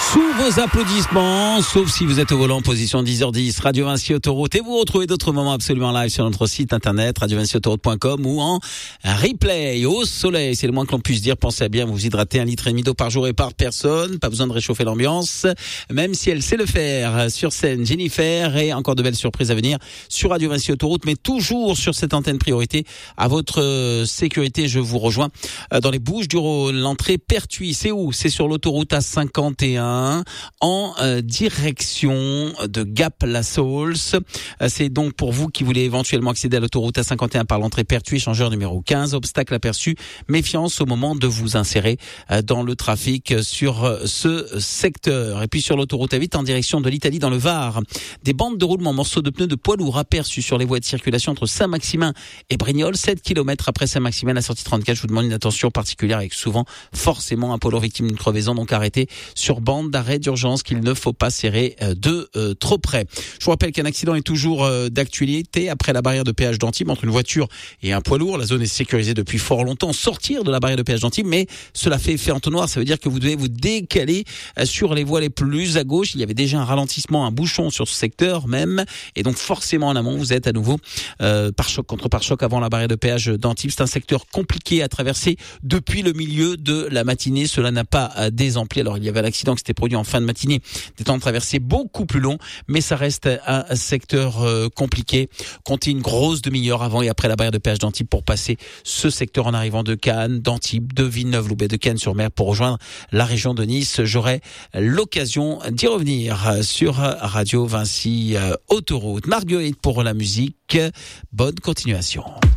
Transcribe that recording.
Sous vos applaudissements, sauf si vous êtes au volant, position 10h10, Radio Vinci Autoroute, et vous retrouvez d'autres moments absolument live sur notre site internet, radiovinciautoroute.com, ou en replay, au soleil, c'est le moins que l'on puisse dire. Pensez à bien vous hydrater, 1,5 litre d'eau par jour et par personne, pas besoin de réchauffer l'ambiance, même si elle sait le faire. Sur scène, Jennifer, et encore de belles surprises à venir sur Radio Vinci Autoroute, mais toujours sur cette antenne priorité. À votre sécurité, je vous rejoins dans les Bouches-du-Rhône. L'entrée Pertuis, c'est où? C'est sur l'autoroute A51. En direction de Gap-la-Saulce. C'est donc pour vous qui voulez éventuellement accéder à l'autoroute A51 par l'entrée Pertuis, échangeur numéro 15, obstacle aperçu, méfiance au moment de vous insérer dans le trafic sur ce secteur. Et puis sur l'autoroute A8 en direction de l'Italie dans le Var, des bandes de roulement, morceaux de pneus de poids lourds aperçus sur les voies de circulation entre Saint-Maximin et Brignoles, 7 km après Saint-Maximin, la sortie 34. Je vous demande une attention particulière avec souvent forcément un poids lourd victime d'une crevaison, donc arrêté sur bande d'arrêt d'urgence qu'il ne faut pas serrer de trop près. Je vous rappelle qu'un accident est toujours d'actualité après la barrière de péage d'Antibes entre une voiture et un poids lourd. La zone est sécurisée depuis fort longtemps. Sortir de la barrière de péage d'Antibes, mais cela fait effet entonnoir. Ça veut dire que vous devez vous décaler sur les voies les plus à gauche. Il y avait déjà un ralentissement, un bouchon sur ce secteur même, et donc forcément en amont vous êtes à nouveau pare-choc contre pare-choc avant la barrière de péage d'Antibes. C'est un secteur compliqué à traverser depuis le milieu de la matinée. Cela n'a pas désempli. Alors il y avait l'accident qui s'était produit en fin de matinée, des temps de traversée beaucoup plus longs, mais ça reste un secteur compliqué. Comptez une grosse demi-heure avant et après la barrière de péage d'Antibes pour passer ce secteur en arrivant de Cannes, d'Antibes, de Villeneuve-Loubet, de Cannes-sur-Mer pour rejoindre la région de Nice. J'aurai l'occasion d'y revenir sur Radio Vinci Autoroute. Marguerite pour la musique. Bonne continuation.